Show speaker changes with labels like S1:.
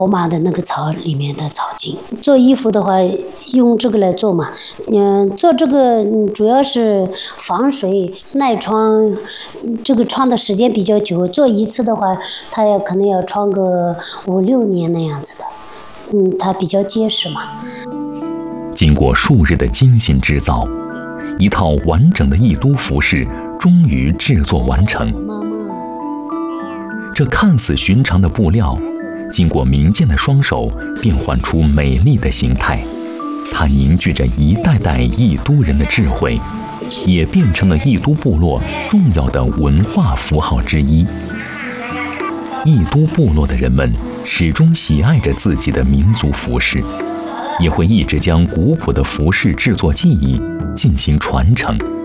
S1: 罗马的那个草里面的草茎。做衣服的话，用这个来做嘛。做这个主要是防水耐穿，这个穿的时间比较久。做一次的话，它可能要穿个5-6年那样子的。它比较结实嘛。
S2: 经过数日的精心制造，一套完整的义都服饰终于制作完成。这看似寻常的布料，经过民间的双手变换出美丽的形态，它凝聚着一代代义都人的智慧，也变成了义都部落重要的文化符号之一。义都部落的人们始终喜爱着自己的民族服饰，也会一直将古朴的服饰制作技艺进行传承。